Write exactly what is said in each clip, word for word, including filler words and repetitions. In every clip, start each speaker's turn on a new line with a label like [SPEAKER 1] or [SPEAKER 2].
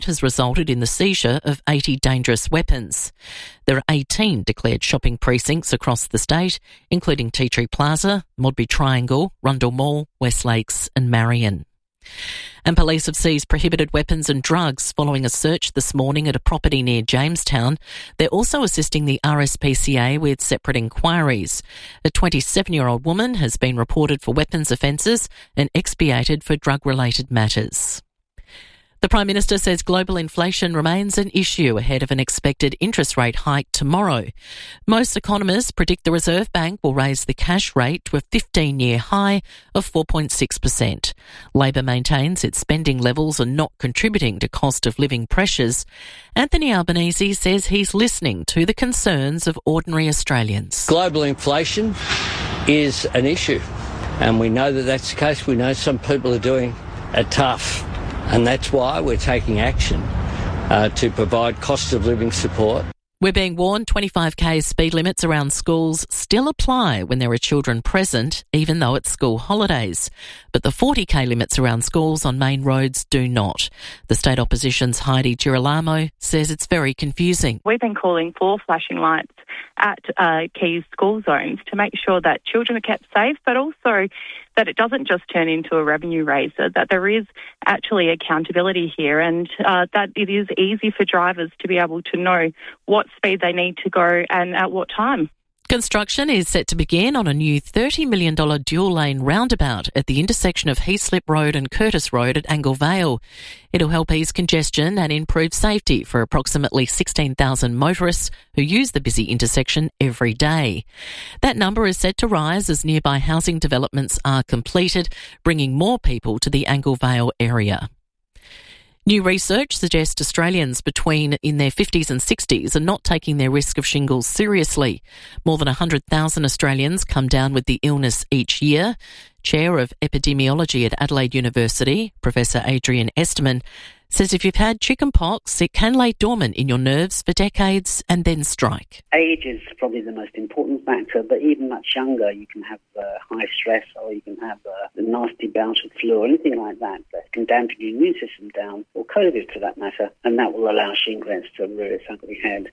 [SPEAKER 1] has resulted in the seizure of eighty dangerous weapons. There are eighteen declared shopping precincts across the state, including Tea Tree Plaza, Modbury Triangle, Rundle Mall, West Lakes and Marion. And police have seized prohibited weapons and drugs following a search this morning at a property near Jamestown. They're also assisting the R S P C A with separate inquiries. A twenty-seven-year-old woman has been reported for weapons offences and expiated for drug-related matters. The Prime Minister says global inflation remains an issue ahead of an expected interest rate hike tomorrow. Most economists predict the Reserve Bank will raise the cash rate to a fifteen-year high of four point six percent. Labor maintains its spending levels are not contributing to cost of living pressures. Anthony Albanese says he's listening to the concerns of ordinary Australians.
[SPEAKER 2] Global inflation is an issue, and we know that that's the case. We know some people are doing it tough. And that's why we're taking action uh, to provide cost of living support.
[SPEAKER 1] We're being warned twenty-five k speed limits around schools still apply when there are children present, even though it's school holidays. But the forty k limits around schools on main roads do not. The State Opposition's Heidi Girolamo says it's very confusing.
[SPEAKER 3] We've been calling for flashing lights at uh, key school zones to make sure that children are kept safe, but also that it doesn't just turn into a revenue raiser, that there is actually accountability here, and uh, that it is easy for drivers to be able to know what speed they need to go and at what time.
[SPEAKER 1] Construction is set to begin on a new thirty million dollars dual-lane roundabout at the intersection of Heaslip Road and Curtis Road at Angle Vale. It'll help ease congestion and improve safety for approximately sixteen thousand motorists who use the busy intersection every day. That number is set to rise as nearby housing developments are completed, bringing more people to the Angle Vale area. New research suggests Australians between in their fifties and sixties are not taking their risk of shingles seriously. More than one hundred thousand Australians come down with the illness each year. Chair of Epidemiology at Adelaide University, Professor Adrian Esterman, says if you've had chickenpox, it can lay dormant in your nerves for decades and then strike.
[SPEAKER 4] Age is probably the most important factor, but even much younger, you can have uh, high stress, or you can have uh, a nasty bout of flu or anything like that that can dampen your immune system down, or COVID for that matter, and that will allow shingles to rear its ugly head.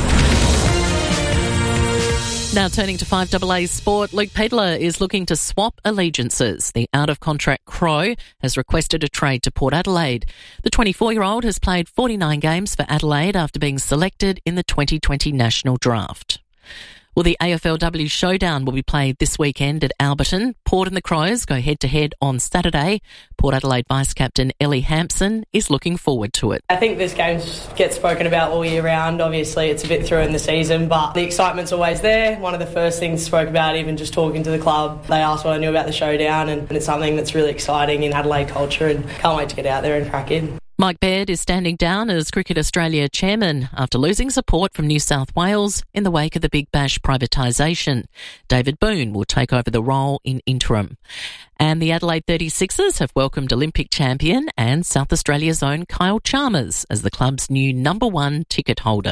[SPEAKER 1] Now turning to five A A sport, Luke Pedler is looking to swap allegiances. The out-of-contract Crow has requested a trade to Port Adelaide. The twenty-four-year-old has played forty-nine games for Adelaide after being selected in the twenty twenty national draft. Well, the A F L W showdown will be played this weekend at Alberton. Port and the Crows go head-to-head on Saturday. Port Adelaide Vice-Captain Ellie Hampson is looking forward to it.
[SPEAKER 5] I think this game gets spoken about all year round. Obviously, it's a bit through in the season, but the excitement's always there. One of the first things spoke about, even just talking to the club, they asked what I knew about the showdown, and it's something that's really exciting in Adelaide culture, and can't wait to get out there and crack in.
[SPEAKER 1] Mike Baird is standing down as Cricket Australia chairman after losing support from New South Wales in the wake of the Big Bash privatisation. David Boone will take over the role in interim. And the Adelaide thirty-sixers have welcomed Olympic champion and South Australia's own Kyle Chalmers as the club's new number one ticket holder.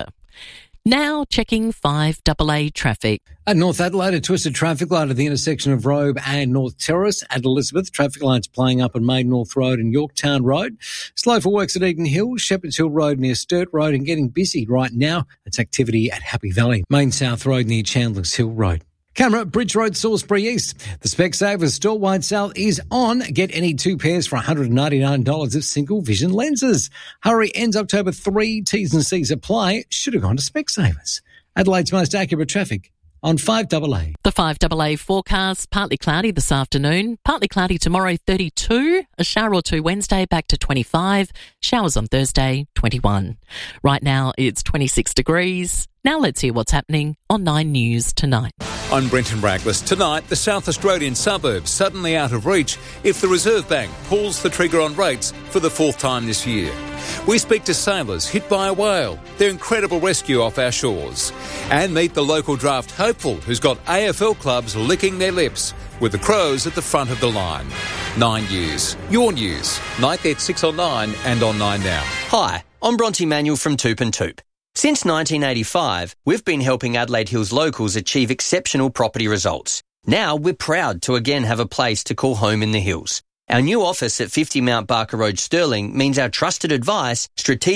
[SPEAKER 1] Now checking five A A traffic.
[SPEAKER 6] At North Adelaide, a twisted traffic light at the intersection of Robe and North Terrace. At Elizabeth, traffic lights playing up on Main North Road and Yorktown Road. Slow for works at Eden Hill, Shepherd's Hill Road near Sturt Road, and getting busy right now. It's activity at Happy Valley. Main South Road near Chandler's Hill Road. Camera, Bridge Road, Salisbury East. The Specsavers Store Wide Sale is on. Get any two pairs for one hundred ninety-nine dollars of single vision lenses. Hurry, ends October third. T's and C's apply. Should have gone to Specsavers. Adelaide's most accurate traffic on five A A.
[SPEAKER 1] The five A A forecast, partly cloudy this afternoon, partly cloudy tomorrow, thirty-two, a shower or two Wednesday, back to twenty-five, showers on Thursday, twenty-one. Right now it's twenty-six degrees. Now let's hear what's happening on Nine News tonight.
[SPEAKER 7] I'm Brenton Braglis. Tonight, the South Australian suburbs suddenly out of reach if the Reserve Bank pulls the trigger on rates for the fourth time this year. We speak to sailors hit by a whale, their incredible rescue off our shores, and meet the local draft hopeful who's got A F L clubs licking their lips, with the Crows at the front of the line. Nine News, your news. Night at six on Nine and on Nine Now.
[SPEAKER 8] Hi, I'm Bronte Manuel from Toop and Toop. Since nineteen eighty-five, we've been helping Adelaide Hills locals achieve exceptional property results. Now we're proud to again have a place to call home in the hills. Our new office at fifty Mount Barker Road, Stirling, means our trusted advice, strategic